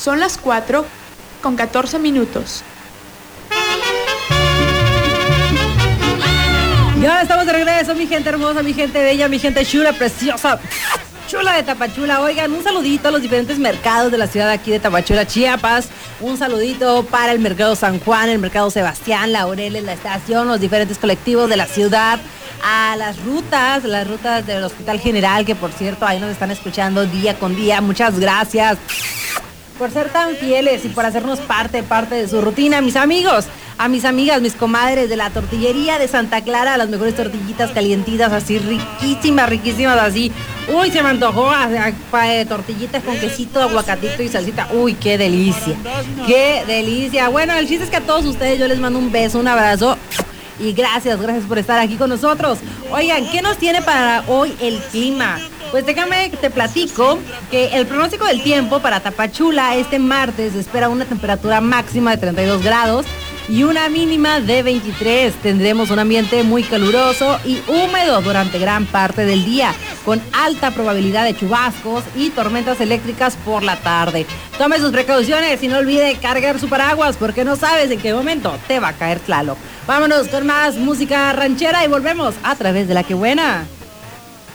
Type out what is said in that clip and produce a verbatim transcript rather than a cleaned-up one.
Son las cuatro con catorce minutos. Y ahora estamos de regreso, mi gente hermosa, mi gente bella, mi gente chula, preciosa, chula de Tapachula. Oigan, un saludito a los diferentes mercados de la ciudad aquí de Tapachula, Chiapas. Un saludito para el Mercado San Juan, el Mercado Sebastián, Laureles, La Estación, los diferentes colectivos de la ciudad. A las rutas, las rutas del Hospital General, que por cierto, ahí nos están escuchando día con día. Muchas gracias por ser tan fieles y por hacernos parte, parte de su rutina, mis amigos, a mis amigas, mis comadres de la tortillería de Santa Clara, las mejores tortillitas calientitas, así riquísimas, riquísimas, así. Uy, se me antojó eh, tortillitas con quesito, aguacatito y salsita. Uy, qué delicia, qué delicia. Bueno, el chiste es que a todos ustedes yo les mando un beso, un abrazo. Y gracias, gracias por estar aquí con nosotros. Oigan, ¿qué nos tiene para hoy el clima? Pues déjame que te platico que el pronóstico del tiempo para Tapachula este martes espera una temperatura máxima de treinta y dos grados y una mínima de veintitrés. Tendremos un ambiente muy caluroso y húmedo durante gran parte del día, con alta probabilidad de chubascos y tormentas eléctricas por la tarde. Tome sus precauciones y no olvide cargar su paraguas porque no sabes en qué momento te va a caer Tlaloc. Vámonos con más música ranchera y volvemos a través de La Que Buena.